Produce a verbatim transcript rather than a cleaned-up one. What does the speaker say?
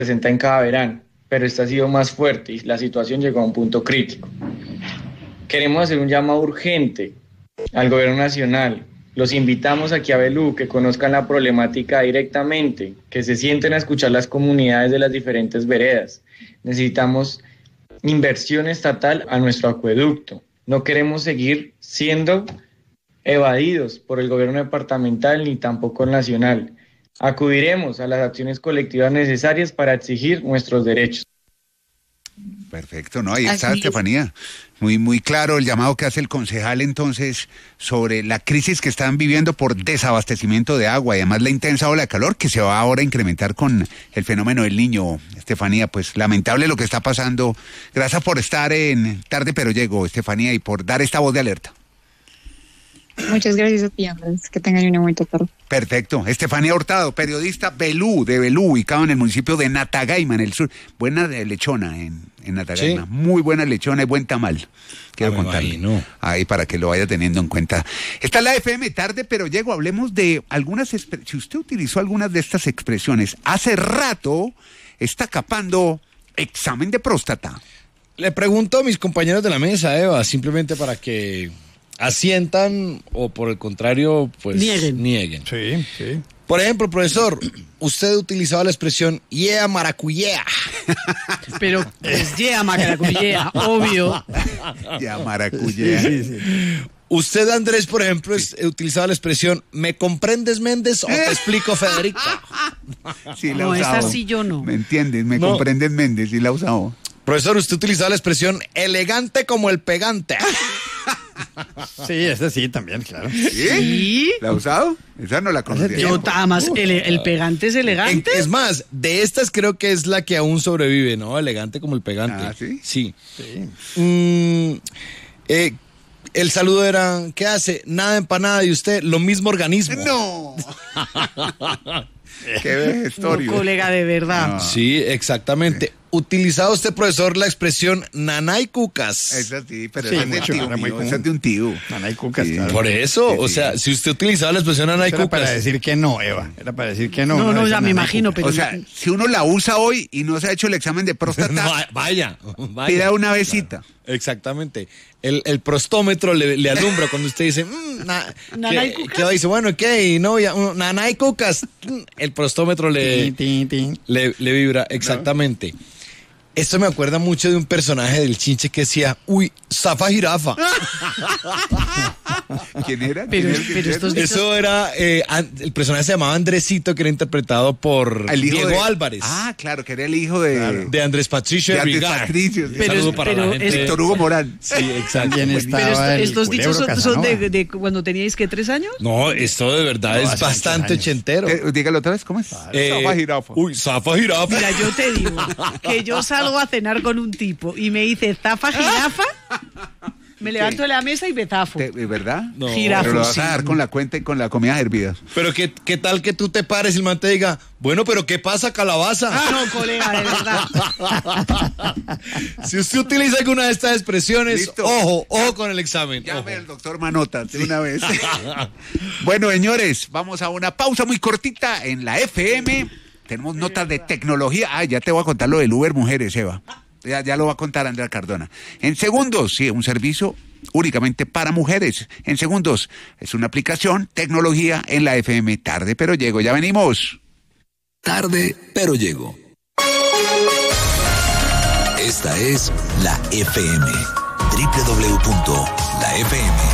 presenta en cada verano, pero esta ha sido más fuerte y la situación llegó a un punto crítico. Queremos hacer un llamado urgente al gobierno nacional. Los invitamos aquí a Belú, que conozcan la problemática directamente, que se sienten a escuchar las comunidades de las diferentes veredas. Necesitamos inversión estatal a nuestro acueducto. No queremos seguir siendo evadidos por el gobierno departamental ni tampoco el nacional. Acudiremos a las acciones colectivas necesarias para exigir nuestros derechos. Perfecto, ¿no? Ahí Así está, es. Estefanía. Muy, muy claro el llamado que hace el concejal entonces sobre la crisis que están viviendo por desabastecimiento de agua y además la intensa ola de calor que se va ahora a incrementar con el fenómeno del Niño. Estefanía, pues lamentable lo que está pasando. Gracias por estar en Tarde Pero Llego, Estefanía, y por dar esta voz de alerta. Muchas gracias a ti, Andrés. Que tengan una bonita tarde. Perfecto. Estefanía Hurtado, periodista Belú, de Belú, ubicado en el municipio de Natagaima, en el sur. Buena de lechona en, en Natagaima. Sí. Muy buena lechona y buen tamal. Quiero Ah, me contarle. imagino. Ahí para que lo vaya teniendo en cuenta. Está en la F M, Tarde Pero Llego. Hablemos de algunas expresiones. Si usted utilizó algunas de estas expresiones, hace rato está capando examen de próstata. Le pregunto a mis compañeros de la mesa, Eva, simplemente para que asientan o por el contrario, pues Nieguen. nieguen. Sí, sí. Por ejemplo, profesor, usted utilizaba la expresión yeah maracuyea. Pero es yeah, maracuyea, obvio. Ya, maracuyá. Sí, sí. Usted, Andrés, por ejemplo, es- utilizaba la expresión ¿me comprendes, Méndez, o te explico, Federica? Sí, la No, he esa usado. sí yo no. ¿Me entiendes? Me No. comprendes, Méndez, y la he usado. Profesor, usted utilizaba la expresión elegante como el pegante. Sí, ese sí también, claro. ¿Sí? Sí. ¿La ha usado? Esa no la conocía. Yo, además, el, el pegante es En- elegante. Es más, de estas creo que es la que aún sobrevive, ¿no? Elegante como el pegante. Ah, ¿sí? Sí. Sí. Mm, eh, el saludo era, ¿qué hace? Nada empanada, y usted, lo mismo organismo. ¡No! ¡Qué No, vejestorio! colega, de verdad. No. Sí, exactamente. ¿Utilizaba usted, profesor, la expresión nanay cucas? Esa sí, pero Sí, esa es de mucho, tío era muy mío, común. esa es de un tío. Nanay cucas, Sí. claro. Por eso, Sí, o sí. sea, si usted utilizaba la expresión nanay Eso era para cucas, decir que no, Eva. Era para decir que no. No, no, decir ya me nanay imagino, cucas. pero O sea, si uno la usa hoy y no se ha hecho el examen de próstata, no, vaya, vaya. pida una besita. Exactamente. El, el prostómetro le, le alumbra cuando usted dice, mm, na, ¿Nanay ¿qué, cucas? ¿qué dice? Bueno, ¿qué? Y no, ya, mm, nanay cucas. Mm, El prostómetro le, Tin, tin, tin. le, le vibra, exactamente. Esto me acuerda mucho de un personaje del Chinche que decía, uy, zafa jirafa. ¿Quién era? Pero- ¿Quién era el que pero decía estos eso? Eso era, eh, an- el personaje se llamaba Andresito, que era interpretado por El hijo Diego de- Álvarez, Ah, claro, que era el hijo de, de Andrés Patricio de Andrés Rigar. Patricio. sí. Un Pero saludo es- para pero la gente. es- Víctor Hugo Morán. Sí, exacto. También Buenísimo. estaba Pero esto- el estos dichos culebro son, son de, Casanova. de cuando teníais que tres años. No, esto de verdad No, es hace bastante muchos años. ochentero. Eh, Dígalo otra vez, ¿cómo es? Eh, Zafa jirafa. Uy, zafa jirafa. Mira, yo te digo que yo salgo a cenar con un tipo y me dice zafa jirafa, me levanto de la mesa y me zafo. Te- ¿Verdad? No. Jirafa, Pero lo vas sí. a dar con la cuenta y con la comida hervida. Pero qué, qué tal que tú te pares y el man te diga, bueno, pero ¿qué pasa, calabaza? No, colega, de verdad. Si usted utiliza alguna de estas expresiones, Listo. ojo, ojo con el examen. Llame ojo. al doctor Manota de una vez. Bueno, señores, vamos a una pausa muy cortita en la F M. Tenemos notas de tecnología. Ah, ya te voy a contar lo del Uber Mujeres, Eva. Ya, ya lo va a contar Andrea Cardona. En segundos, sí, un servicio únicamente para mujeres. En segundos, es una aplicación, tecnología en la F M. Tarde, pero llego. Ya venimos. Tarde, pero llego. Esta es la F M. doble u doble u doble u punto la f m